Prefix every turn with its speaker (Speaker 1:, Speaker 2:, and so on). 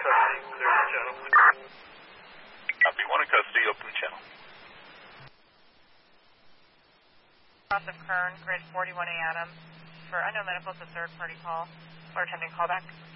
Speaker 1: custody, clear the channel.
Speaker 2: Copy, 1 in custody, open the channel.
Speaker 3: Cross of Kern, grid 41A Adams. For unknown medical, it's a third-party call. We're attending callback.